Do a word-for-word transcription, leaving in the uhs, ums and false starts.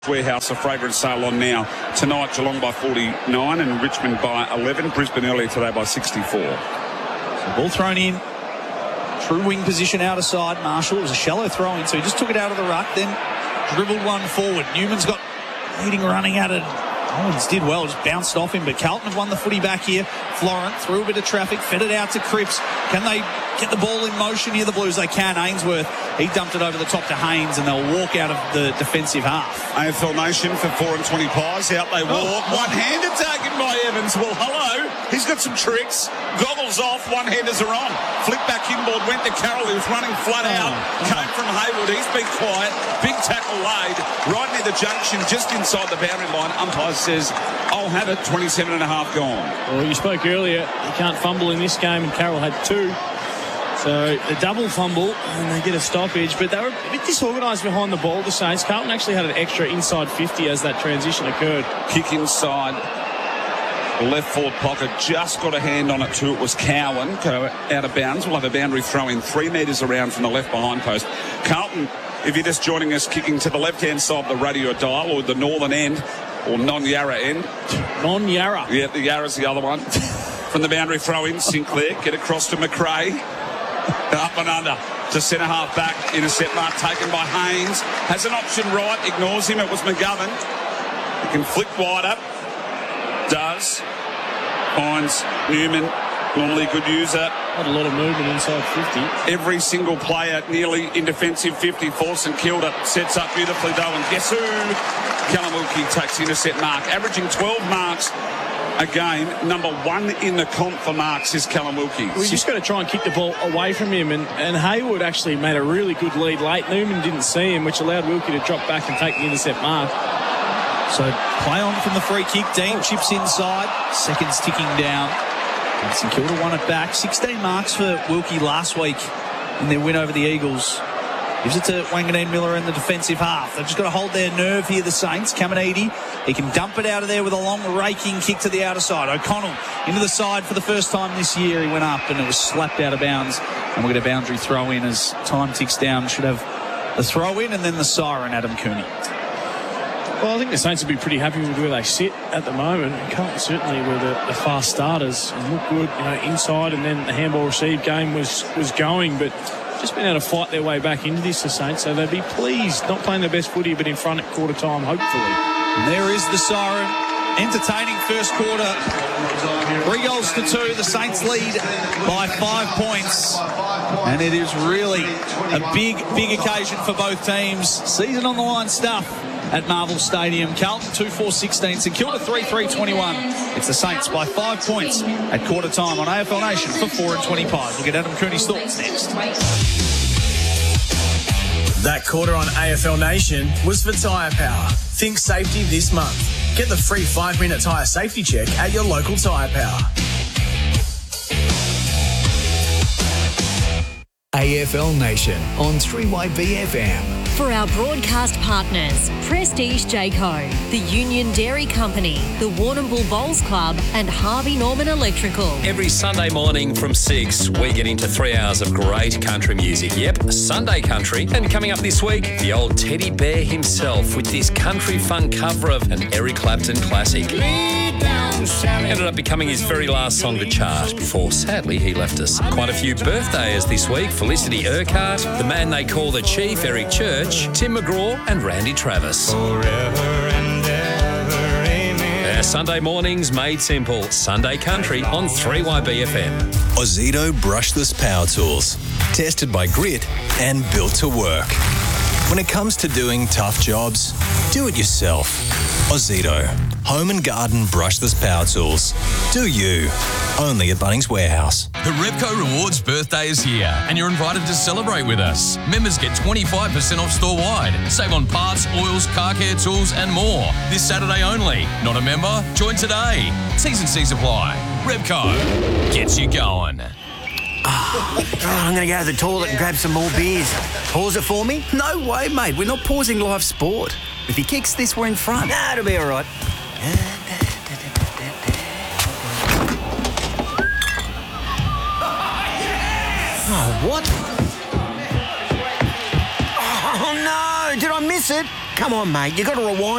Warehouse, a fragrance sale on now. Tonight, Geelong by forty-nine and Richmond by eleven. Brisbane earlier today by sixty-four. So ball thrown in. True wing position out of side. Marshall, it was a shallow throw in, so he just took it out of the ruck, then dribbled one forward. Newman's got leading running at it. Owens did well, just bounced off him, but Carlton have won the footy back here. Florent threw a bit of traffic, fed it out to Cripps. Can they get the ball in motion here, the Blues? They can. Ainsworth, he dumped it over the top to Haynes, and they'll walk out of the defensive half. A F L Nation for four and twenty pies. Out they walk. Oh. One-handed taken by Evans. Well, hello. He's got some tricks. Goggles off. One-handers are on. Flick back inboard. Went to Carroll. He was running flat oh. out. Came from Hayward. He's been quiet. Big tackle laid. Right near the junction, just inside the boundary line. Umpire says, I'll have it. twenty-seven and a half gone. Well, you spoke earlier. You can't fumble in this game, and Carroll had two. So the double fumble, and they get a stoppage. But they were a bit disorganised behind the ball, the Saints. Carlton actually had an extra inside fifty as that transition occurred. Kick inside. Left forward pocket, just got a hand on it too. It was Cowan, go out of bounds. We'll have a boundary throw in three metres around from the left behind post. Carlton, if you're just joining us, kicking to the left-hand side of the radio dial, or the northern end, or non-Yarra end. Non-Yarra. Yeah, the Yarra's the other one. From the boundary throw in, Sinclair, get across to McRae. Up and under to centre half back. Intercept mark taken by Haynes. Has an option right, ignores him. It was McGovern. He can flick wide up. Does. Finds Newman. Normally good user. Had a lot of movement inside fifty. Every single player nearly in defensive fifty for St Kilda. Sets up beautifully though. And guess who? Callum Wilkie takes the intercept mark. Averaging twelve marks a game. Number one in the comp for marks is Callum Wilkie. We just got to try and kick the ball away from him. And, and Hayward actually made a really good lead late. Newman didn't see him, which allowed Wilkie to drop back and take the intercept mark. So play on from the free kick. Dean chips inside. Seconds ticking down. And St Kilda won it back. sixteen marks for Wilkie last week in their win over the Eagles. Gives it to Wanganeen Miller in the defensive half. They've just got to hold their nerve here, the Saints. Caminiti, he can dump it out of there with a long raking kick to the outer side. O'Connell into the side for the first time this year. He went up and it was slapped out of bounds. And we'll get a boundary throw in as time ticks down. Should have the throw in and then the siren, Adam Cooney. Well, I think the Saints will be pretty happy with where they sit at the moment. Carlton certainly were the, the fast starters and looked good, you know, inside, and then the handball received game was, was going, but just been able to fight their way back into this, the Saints, so they'd be pleased, not playing their best footy, but in front at quarter time, hopefully. And there is the siren. Entertaining first quarter. Three goals to two. The Saints lead by five points. And it is really a big, big occasion for both teams. Season on the line stuff at Marvel Stadium. Carlton two four sixteen. St Kilda three three twenty-one. It's the Saints by five points at quarter time on A F L Nation for four and twenty pies. We'll get Adam Cooney's thoughts next. That quarter on A F L Nation was for Tyre Power. Think safety this month. Get the free five-minute tyre safety check at your local Tyre Power. A F L Nation on three Y B F M. For our broadcast partners, Prestige Jayco, the Union Dairy Company, the Warrnambool Bowls Club and Harvey Norman Electrical. Every Sunday morning from six, we get into three hours of great country music. Yep, Sunday country. And coming up this week, the old Teddy Bear himself with this country funk cover of an Eric Clapton classic. Ended up becoming his very last song to chart before, sadly, he left us. Quite a few birthdays this week. Felicity Urquhart, the man they call the Chief, Eric Church, Tim McGraw and Randy Travis. Forever and ever, amen. Our Sunday mornings made simple. Sunday country on three Y B F M. Ozito brushless power tools. Tested by Grit and built to work. When it comes to doing tough jobs, do it yourself. Ozito. Home and garden brushless power tools. Do you. Only at Bunnings Warehouse. The Repco Rewards birthday is here and you're invited to celebrate with us. Members get twenty-five percent off store-wide. Save on parts, oils, car care tools and more. This Saturday only. Not a member? Join today. T's and C's apply. Repco gets you going. Oh, I'm going to go to the toilet and grab some more beers. Pause it for me? No way, mate. We're not pausing live sport. If he kicks this, we're in front. Nah, it'll be all right. Oh, what? Oh, no. Did I miss it? Come on, mate. You got to rewind.